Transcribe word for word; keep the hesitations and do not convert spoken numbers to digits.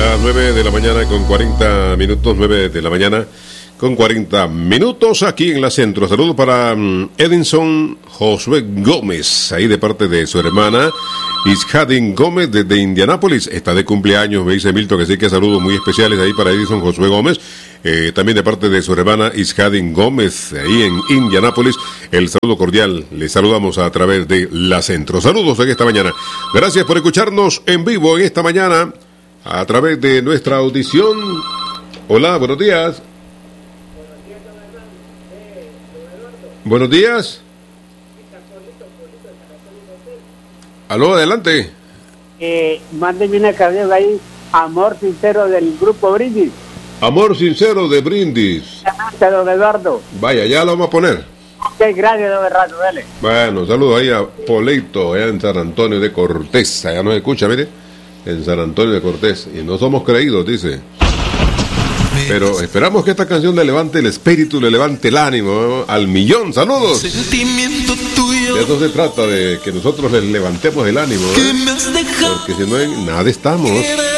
las nueve de la mañana con cuarenta minutos, nueve de la mañana con cuarenta minutos aquí en la Centro. Saludos para um, Edinson Josué Gómez, ahí de parte de su hermana Ishadin Gómez desde Indianápolis. Está de cumpleaños, me dice Milton, que sí que saludos muy especiales ahí para Edinson Josué Gómez. Eh, también de parte de su hermana Ishadin Gómez, ahí en Indianápolis. El saludo cordial, le saludamos a través de la Centro. Saludos en esta mañana. Gracias por escucharnos en vivo en esta mañana a través de nuestra audición. Hola, buenos días. Buenos días. Aló, adelante. Eh, mándeme una canción ahí, Amor Sincero del grupo Brindis. Amor Sincero de Brindis. Gracias, don Eduardo. Vaya, ya lo vamos a poner. Ok, gracias, don Eduardo, dale. Bueno, saludos ahí a Poleito, allá en San Antonio de Cortés. Allá nos escucha, mire, en San Antonio de Cortés. Y no somos creídos, dice. Pero esperamos que esta canción le levante el espíritu, le levante el ánimo, ¿no? Al millón. Saludos. Sentimiento tuyo. De eso se trata, de que nosotros les levantemos el ánimo, ¿eh? Porque si no, en nada estamos.